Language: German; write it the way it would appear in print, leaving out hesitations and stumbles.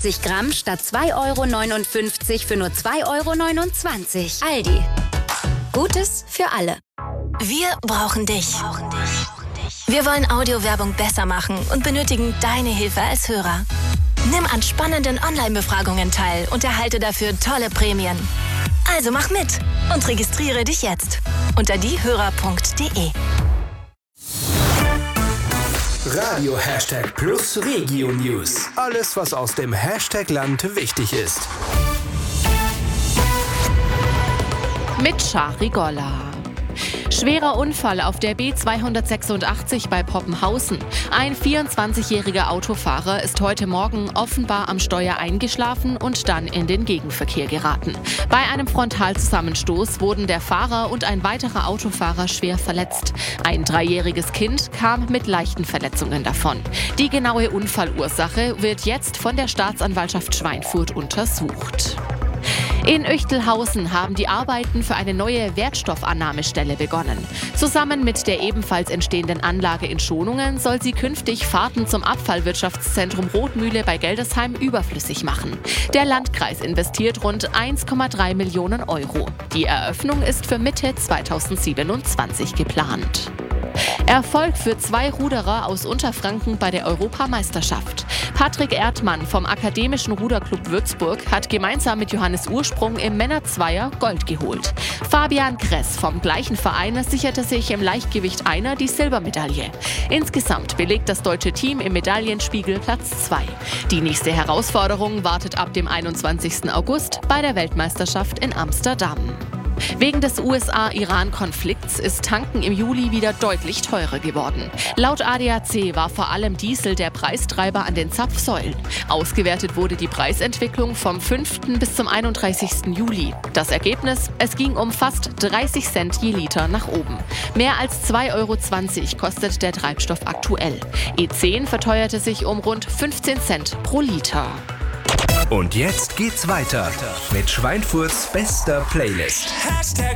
150 Gramm statt 2,59 € für nur 2,29 €. Aldi. Gutes für alle. Wir brauchen dich. Wir wollen Audiowerbung besser machen und benötigen deine Hilfe als Hörer. Nimm an spannenden Online-Befragungen teil und erhalte dafür tolle Prämien. Also mach mit und registriere dich jetzt unter diehörer.de. Radio #+ Regio News. Alles, was aus dem Hashtag-Land wichtig ist. Mit Shari Golla. Schwerer Unfall auf der B286 bei Poppenhausen. Ein 24-jähriger Autofahrer ist heute Morgen offenbar am Steuer eingeschlafen und dann in den Gegenverkehr geraten. Bei einem Frontalzusammenstoß wurden der Fahrer und ein weiterer Autofahrer schwer verletzt. Ein 3-jähriges Kind kam mit leichten Verletzungen davon. Die genaue Unfallursache wird jetzt von der Staatsanwaltschaft Schweinfurt untersucht. In Uechtelhausen haben die Arbeiten für eine neue Wertstoffannahmestelle begonnen. Zusammen mit der ebenfalls entstehenden Anlage in Schonungen soll sie künftig Fahrten zum Abfallwirtschaftszentrum Rotmühle bei Geldesheim überflüssig machen. Der Landkreis investiert rund 1,3 Millionen €. Die Eröffnung ist für Mitte 2027 geplant. Erfolg für 2 Ruderer aus Unterfranken bei der Europameisterschaft. Patrick Erdmann vom Akademischen Ruderclub Würzburg hat gemeinsam mit Johannes Ursprung im Männerzweier Gold geholt. Fabian Kress vom gleichen Verein sicherte sich im Leichtgewicht Einer die Silbermedaille. Insgesamt belegt das deutsche Team im Medaillenspiegel Platz 2. Die nächste Herausforderung wartet ab dem 21. August bei der Weltmeisterschaft in Amsterdam. Wegen des USA-Iran-Konflikts ist Tanken im Juli wieder deutlich teurer geworden. Laut ADAC war vor allem Diesel der Preistreiber an den Zapfsäulen. Ausgewertet wurde die Preisentwicklung vom 5. bis zum 31. Juli. Das Ergebnis? Es ging um fast 30 Cent je Liter nach oben. Mehr als 2,20 € kostet der Treibstoff aktuell. E10 verteuerte sich um rund 15 Cent pro Liter. Und jetzt geht's weiter mit Schweinfurts bester Playlist.